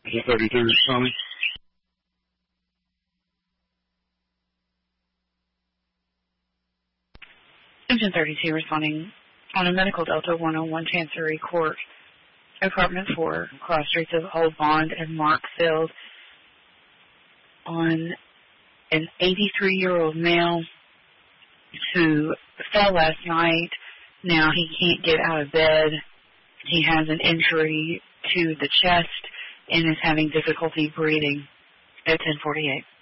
32 responding. Engine 32 responding on a medical Delta 101 Chancery Court, Apartment 4, cross streets of Old Bond and Markfield, on an 83-year-old male who fell last night. Now he can't get out of bed. He has an injury to the chest and is having difficulty breathing at 10:48.